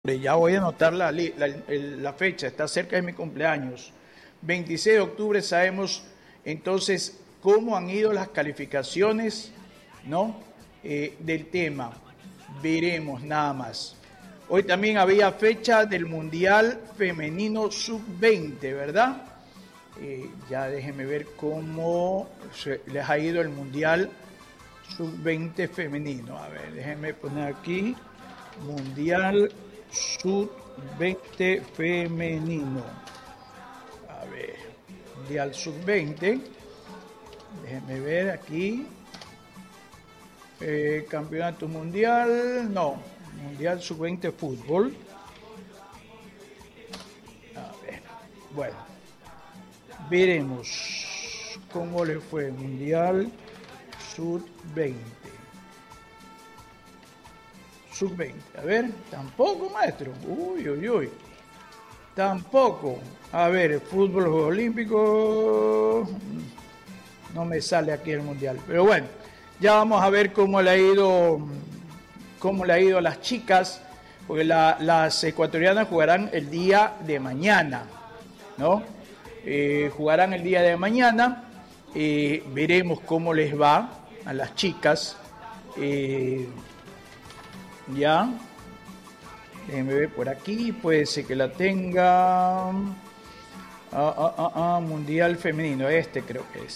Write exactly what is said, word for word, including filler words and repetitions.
Ya voy a anotar la, la, la fecha, está cerca de mi cumpleaños. veintiséis de octubre sabemos entonces cómo han ido las calificaciones, ¿no? Eh, del tema. Veremos nada más. Hoy también había fecha del Mundial Femenino sub veinte, ¿verdad? Eh, ya déjenme ver cómo se les ha ido el Mundial sub veinte femenino. A ver, déjenme poner aquí Mundial sub veinte femenino. A ver, Mundial sub veinte. Déjenme ver aquí. Eh, campeonato mundial, no, Mundial sub veinte fútbol. A ver, bueno, veremos cómo le fue Mundial sub veinte. sub veinte, a ver, tampoco, maestro, uy, uy, uy, tampoco. A ver, el fútbol olímpico, no me sale aquí el mundial, pero bueno, ya vamos a ver cómo le ha ido, cómo le ha ido a las chicas, porque la, las ecuatorianas jugarán el día de mañana, ¿no? Eh, jugarán el día de mañana, eh, veremos cómo les va a las chicas. Eh, ya, déjenme ver por aquí, puede ser que la tenga. Ah, ah, ah, ah, mundial femenino, este creo que es.